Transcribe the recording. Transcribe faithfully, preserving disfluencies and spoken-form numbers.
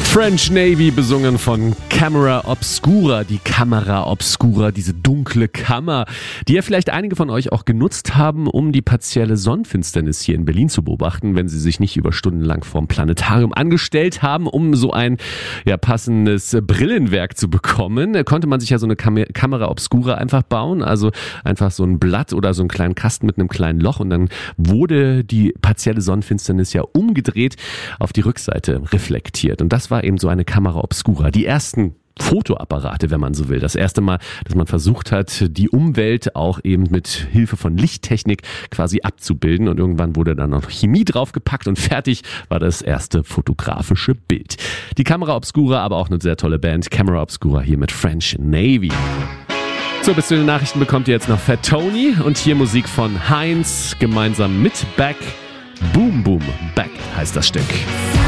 French Navy, besungen von Camera Obscura, die Kamera Obscura, diese dunkle Kammer, die ja vielleicht einige von euch auch genutzt haben, um die partielle Sonnenfinsternis hier in Berlin zu beobachten, wenn sie sich nicht über Stunden lang vorm Planetarium angestellt haben, um so ein ja, passendes Brillenwerk zu bekommen. Konnte man sich ja so eine Kam- Kamera Obscura einfach bauen, also einfach so ein Blatt oder so einen kleinen Kasten mit einem kleinen Loch, und dann wurde die partielle Sonnenfinsternis ja umgedreht auf die Rückseite reflektiert, und das war eben so eine Kamera Obscura. Die ersten Fotoapparate, wenn man so will. Das erste Mal, dass man versucht hat, die Umwelt auch eben mit Hilfe von Lichttechnik quasi abzubilden, und irgendwann wurde dann noch Chemie draufgepackt und fertig war das erste fotografische Bild. Die Kamera Obscura, aber auch eine sehr tolle Band, Camera Obscura hier mit French Navy. So, bis zu den Nachrichten bekommt ihr jetzt noch Fat Tony und hier Musik von Heinz gemeinsam mit Beck. Boom Boom Back heißt das Stück.